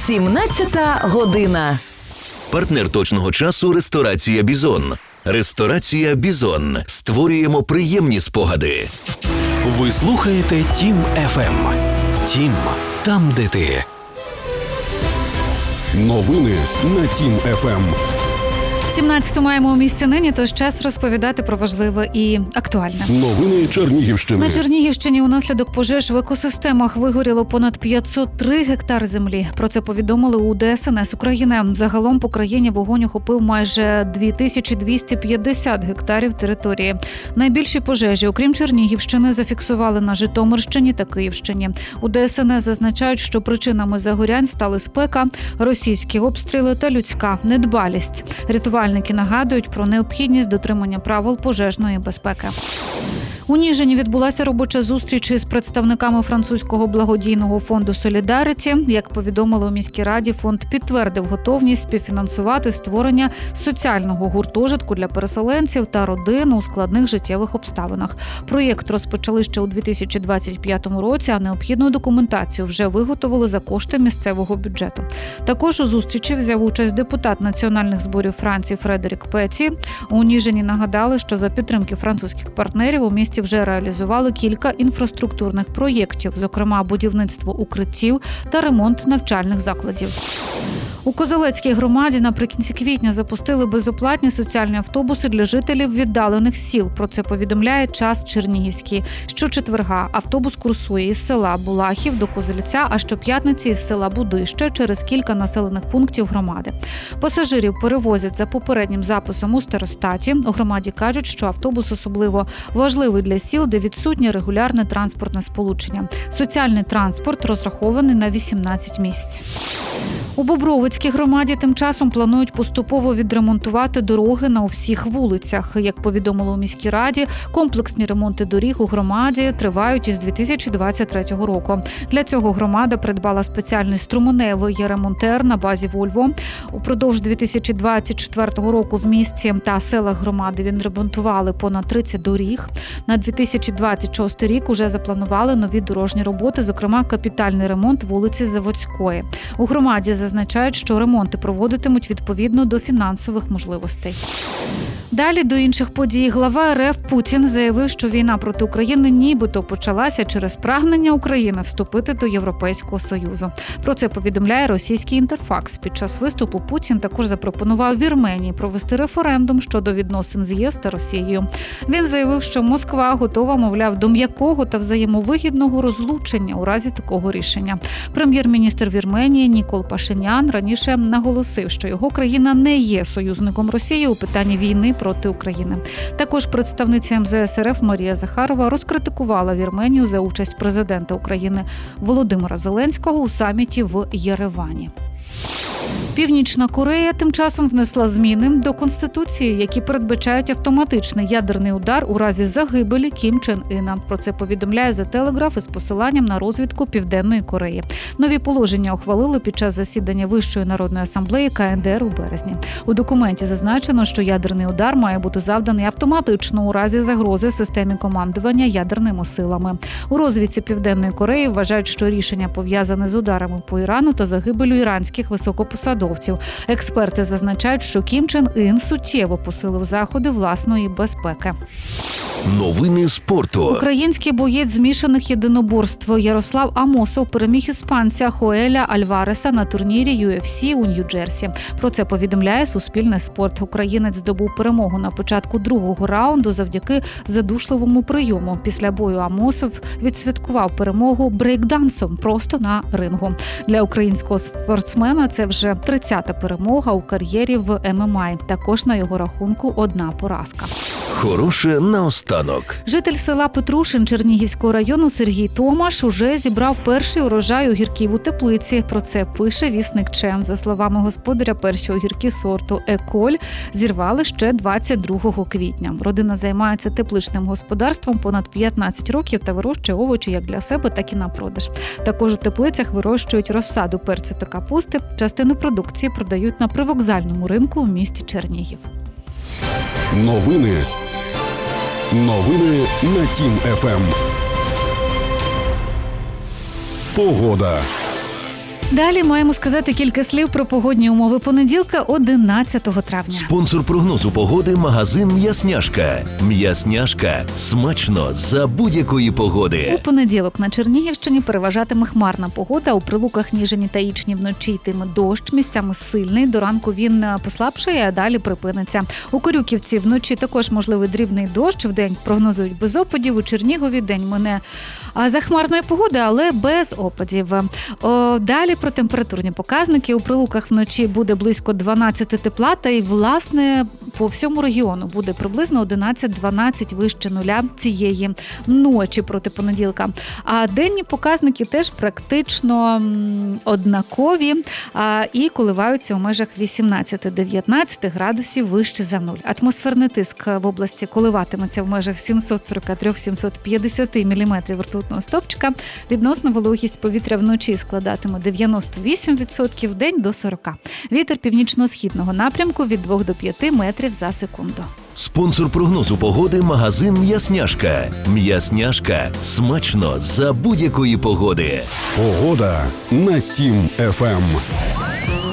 17 година. Партнер точного часу – ресторація «Бізон». Ресторація «Бізон». Створюємо приємні спогади. Ви слухаєте Тім ФМ. Тім – там, де ти. Новини на Тім ФМ. 17 маємо у місті нині, тож час розповідати про важливе і актуальне. Новини Чернігівщини. На Чернігівщині унаслідок пожеж в екосистемах вигоріло понад 503 гектари землі. Про це повідомили у ДСНС України. Загалом по країні вогонь охопив майже 2250 гектарів території. Найбільші пожежі, окрім Чернігівщини, зафіксували на Житомирщині та Київщині. У ДСНС зазначають, що причинами загорянь стали спека, російські обстріли та людська недбалість. Рятувальники нагадують про необхідність дотримання правил пожежної безпеки. У Ніжині відбулася робоча зустріч із представниками французького благодійного фонду «Солідаріті». Як повідомили у міській раді, фонд підтвердив готовність співфінансувати створення соціального гуртожитку для переселенців та родин у складних життєвих обставинах. Проєкт розпочали ще у 2025 році, а необхідну документацію вже виготовили за кошти місцевого бюджету. Також у зустрічі взяв участь депутат національних зборів Франції Фредерік Петі. У Ніжині нагадали, що за підтримки французьких партнерів у місті вже реалізували кілька інфраструктурних проєктів, зокрема будівництво укриттів та ремонт навчальних закладів. У Козелецькій громаді наприкінці квітня запустили безоплатні соціальні автобуси для жителів віддалених сіл. Про це повідомляє «Час Чернігівський». Щочетверга автобус курсує із села Булахів до Козельця, а щоп'ятниці із села Будище через кілька населених пунктів громади. Пасажирів перевозять за попереднім записом у старостаті. У громаді кажуть, що автобус особливо важливий для сіл, де відсутнє регулярне транспортне сполучення. Соціальний транспорт розрахований на 18 місць. У Бобровицькій громаді тим часом планують поступово відремонтувати дороги на всіх вулицях. Як повідомили у міській раді, комплексні ремонти доріг у громаді тривають із 2023 року. Для цього громада придбала спеціальний струменевий ремонтер на базі «Вольво». Упродовж 2024 року в місті та селах громади відремонтували понад 30 доріг. На 2026 рік уже запланували нові дорожні роботи, зокрема капітальний ремонт вулиці Заводської. У громаді зазначають, що ремонти проводитимуть відповідно до фінансових можливостей. Далі до інших подій. Глава РФ Путін заявив, що війна проти України нібито почалася через прагнення України вступити до Європейського Союзу. Про це повідомляє російський Інтерфакс. Під час виступу Путін також запропонував Вірменії провести референдум щодо відносин з ЄС та Росією. Він заявив, що Москва готова, мовляв, до м'якого та взаємовигідного розлучення у разі такого рішення. Прем'єр-міністр Вірменії Нікол Пашинян раніше наголосив, що його країна не є союзником Росії у питанні війни проти України. Також представниця МЗС РФ Марія Захарова розкритикувала Вірменію за участь президента України Володимира Зеленського у саміті в Єревані. Північна Корея тим часом внесла зміни до Конституції, які передбачають автоматичний ядерний удар у разі загибелі Кім Чен Іна. Про це повідомляє The Telegraph із посиланням на розвідку Південної Кореї. Нові положення ухвалили під час засідання Вищої народної асамблеї КНДР у березні. У документі зазначено, що ядерний удар має бути завданий автоматично у разі загрози системі командування ядерними силами. У розвідці Південної Кореї вважають, що рішення пов'язане з ударами по Ірану та загибелю іранських високопосадовців. Експерти зазначають, що Кім Чен Ін суттєво посилив заходи власної безпеки. Новини спорту. Український боєць змішаних єдиноборств Ярослав Амосов переміг іспанця Хоеля Альвареса на турнірі UFC у Нью-Джерсі. Про це повідомляє Суспільне спорт. Українець здобув перемогу на початку другого раунду завдяки задушливому прийому. Після бою Амосов відсвяткував перемогу брейкдансом просто на рингу. Для українського спортсмена це вже 30-та перемога у кар'єрі в ММА. Також на його рахунку одна поразка. Хороше наостанок. Житель села Петрушин Чернігівського району Сергій Томаш уже зібрав перший урожай огірків у теплиці. Про це пише вісник ЧЕМ. За словами господаря, перші огірки сорту «Еколь» зірвали ще 22 квітня. Родина займається тепличним господарством понад 15 років та вирощує овочі як для себе, так і на продаж. Також у теплицях вирощують розсаду перцю та капусти. Частину продукції продають на привокзальному ринку у місті Чернігів. Новини на Тім ФМ. Погода. Далі маємо сказати кілька слів про погодні умови понеділка, 11 травня. Спонсор прогнозу погоди – магазин «М'ясняшка». «М'ясняшка» – смачно за будь-якої погоди. У понеділок на Чернігівщині переважатиме хмарна погода. У Прилуках, Ніжині та Ічні вночі йтиме дощ, місцями сильний. До ранку він послабшає, а далі припиниться. У Корюківці вночі також можливий дрібний дощ. Вдень прогнозують без опадів. У Чернігові день мине за хмарної погоди, але без опадів. Далі про температурні показники. У Прилуках вночі буде близько 12 тепла, та й, власне, по всьому регіону буде приблизно 11-12 вище нуля цієї ночі проти понеділка. А денні показники теж практично однакові і коливаються у межах 18-19 градусів вище за нуль. Атмосферний тиск в області коливатиметься в межах 743-750 мм ртутного стовпчика. Відносна вологість повітря вночі складатиме 98%, вдень до 40%. Вітер північно-східного напрямку від 2 до 5 метрів за секунду. Спонсор прогнозу погоди – магазин «М'ясняшка». «М'ясняшка» – смачно за будь-якої погоди. Погода на Тім ФМ.